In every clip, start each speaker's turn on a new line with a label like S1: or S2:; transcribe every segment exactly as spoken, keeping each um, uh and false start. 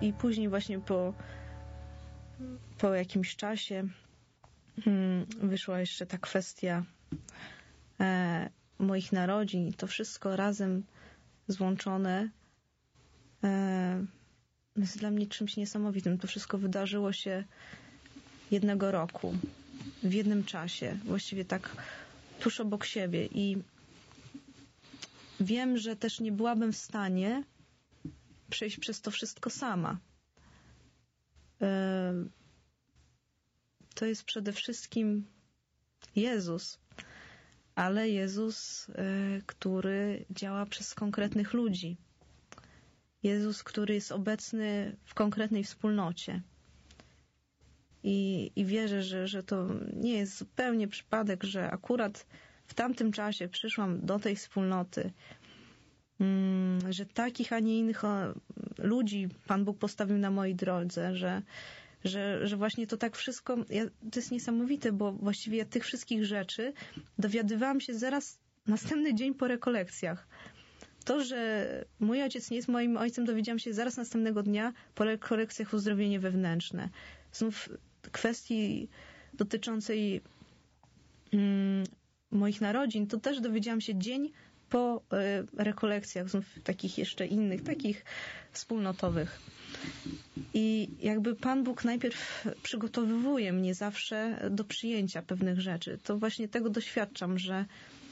S1: i później właśnie po, po jakimś czasie hmm, wyszła jeszcze ta kwestia e, moich narodzin. To wszystko razem złączone e, jest dla mnie czymś niesamowitym. To wszystko wydarzyło się jednego roku, w jednym czasie, właściwie tak tuż obok siebie i wiem, że też nie byłabym w stanie przejść przez to wszystko sama. To jest przede wszystkim Jezus, ale Jezus, który działa przez konkretnych ludzi. Jezus, który jest obecny w konkretnej wspólnocie. I, i wierzę, że, że to nie jest zupełnie przypadek, że akurat w tamtym czasie przyszłam do tej wspólnoty, że takich, a nie innych ludzi Pan Bóg postawił na mojej drodze, że, że, że właśnie to tak wszystko, ja, to jest niesamowite, bo właściwie ja tych wszystkich rzeczy dowiadywałam się zaraz następny dzień po rekolekcjach. To, że mój ojciec nie jest moim ojcem, dowiedziałam się zaraz następnego dnia po rekolekcjach uzdrowienie wewnętrzne. Znów kwestii dotyczącej mm, moich narodzin, to też dowiedziałam się dzień po y, rekolekcjach, znów takich jeszcze innych, takich wspólnotowych. I jakby Pan Bóg najpierw przygotowywuje mnie zawsze do przyjęcia pewnych rzeczy. To właśnie tego doświadczam, że,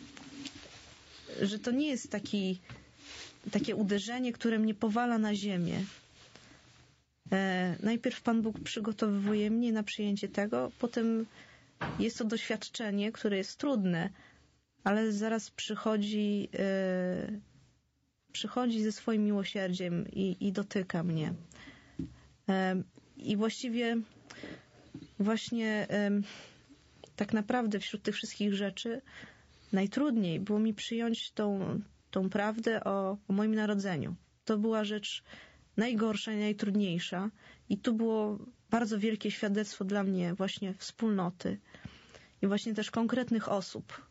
S1: że to nie jest taki, takie uderzenie, które mnie powala na ziemię. E, najpierw Pan Bóg przygotowywuje mnie na przyjęcie tego, potem jest to doświadczenie, które jest trudne, ale zaraz przychodzi, e, przychodzi ze swoim miłosierdziem i, i dotyka mnie. E, I właściwie właśnie e, tak naprawdę wśród tych wszystkich rzeczy najtrudniej było mi przyjąć tą, tą prawdę o, o moim narodzeniu. To była rzecz najgorsza i najtrudniejsza. I tu było bardzo wielkie świadectwo dla mnie właśnie wspólnoty i właśnie też konkretnych osób.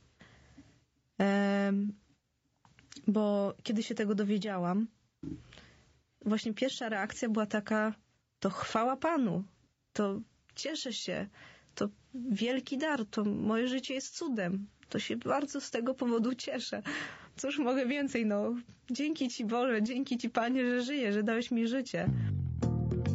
S1: Bo kiedy się tego dowiedziałam, właśnie pierwsza reakcja była taka, to chwała Panu, to cieszę się, to wielki dar, to moje życie jest cudem, to się bardzo z tego powodu cieszę. Cóż mogę więcej, no, dzięki Ci Boże, dzięki Ci Panie, że żyję, że dałeś mi życie.